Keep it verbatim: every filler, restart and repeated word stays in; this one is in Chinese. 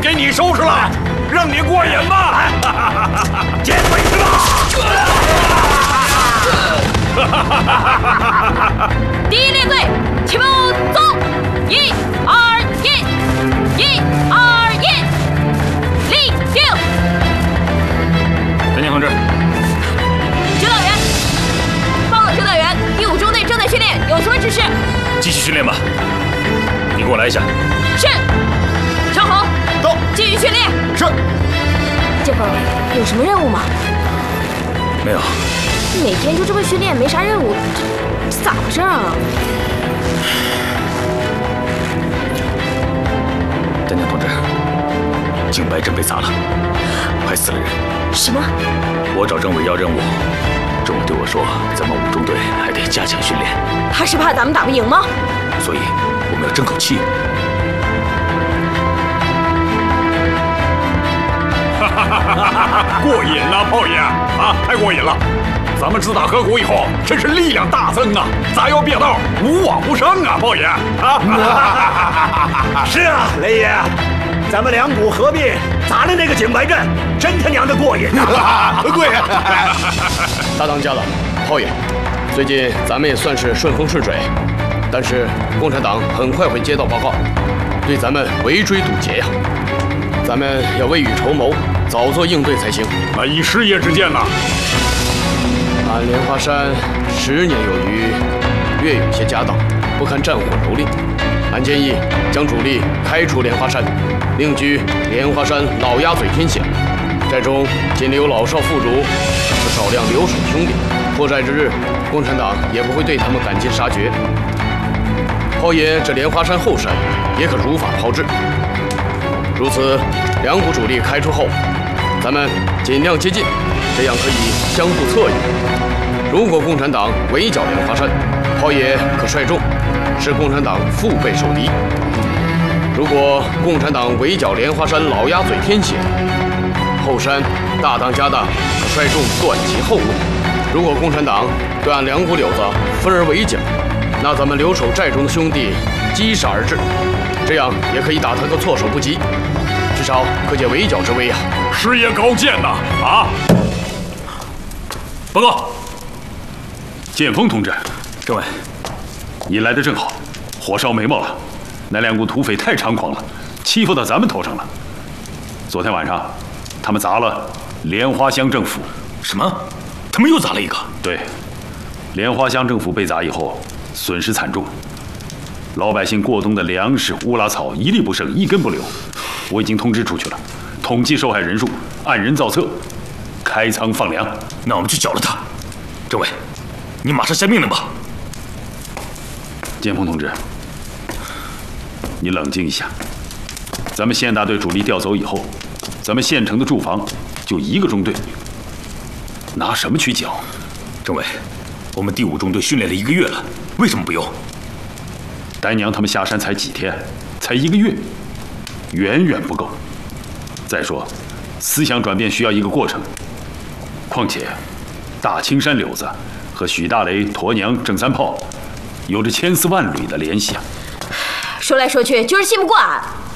给你收拾了，让你过瘾吧！见鬼了！ 第一列队齐步走，一二一，一二一，立定。 陈建同志， 指导员，报告指导员，第五中队正在训练，有什么指示？ 继续训练吧。你给我来一下。 是。小红， 走， 继续训练。 是。 建锋，有什么任务吗？ 没有。 每天就这么训练，没啥任务，这咋回事啊？ 丹江同志，景白镇被砸了，还死了人。 什么？ 我找政委要任务，政委对我说，咱们五中队还得加强训练。 他是怕咱们打不赢吗？ 所以我们要争口气。 哈哈哈哈哈！过瘾呐，炮爷啊，太过瘾了！咱们自打河谷以后，真是力量大增啊！砸腰别道，无往不胜啊，炮爷啊！ 是啊，雷爷，咱们两股合并砸了那个景白镇，真他娘的过瘾啊！ 对， 大当家的，炮爷，最近咱们也算是顺风顺水，但是共产党很快会接到报告，对咱们围追堵截呀。咱们要未雨绸缪，早做应对才行。 那以师爷之见呐， 俺莲花山十年有余，略有些家当，不堪战火蹂躏。俺建议将主力开出莲花山，另居莲花山老鸭嘴天险。寨中仅留老少妇孺和少量留守兄弟，破寨之日，共产党也不会对他们赶尽杀绝。炮爷这莲花山后山也可如法炮制。如此，两股主力开出后，咱们尽量接近，这样可以相互策应。如果共产党围剿莲花山，炮爷可率众，使共产党腹背受敌；如果共产党围剿莲花山老鸭嘴天险，后山大当家的可率众断其后路。如果共产党对俺两股柳子分而围剿，那咱们留守寨中的兄弟击杀而至，这样也可以打他个措手不及，至少可解围剿之危啊！ 师爷高见呐！啊！ 报告，建锋同志，政委，你来的正好，火烧眉毛了。那两股土匪太猖狂了，欺负到咱们头上了。昨天晚上，他们砸了莲花乡政府。 什么？他们又砸了一个？ 对，莲花乡政府被砸以后，损失惨重。老百姓过冬的粮食、乌拉草一粒不剩，一根不留。我已经通知出去了，统计受害人数，按人造册，开仓放粮。 那我们去剿了他。政委，你马上下命令吧。 建锋同志，你冷静一下。咱们县大队主力调走以后，咱们县城的驻防就一个中队，拿什么去剿？ 政委，我们第五中队训练了一个月了，为什么不用？ 丹娘他们下山才几天，才一个月，远远不够。再说，思想转变需要一个过程。况且，大青山柳子和许大雷、驼娘、郑三炮，有着千丝万缕的联系啊。 说来说去就是信不过俺。